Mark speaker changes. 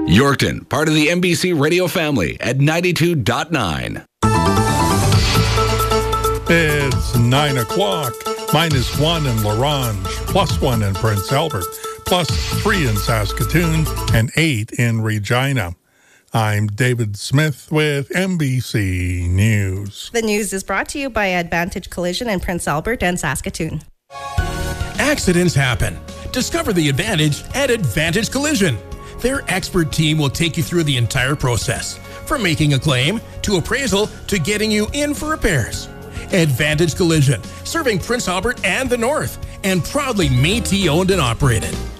Speaker 1: Yorkton, part of the NBC radio family at 92.9.
Speaker 2: It's 9 o'clock. -1 in La Ronge, +1 in Prince Albert, +3 in Saskatoon, and 8 in Regina. I'm David Smith with NBC News.
Speaker 3: The news is brought to you by Advantage Collision in Prince Albert and Saskatoon.
Speaker 4: Accidents happen. Discover the advantage at Advantage Collision. Their expert team will take you through the entire process, from making a claim to appraisal to getting you in for repairs. Advantage Collision, serving Prince Albert and the North, and proudly Métis owned and operated.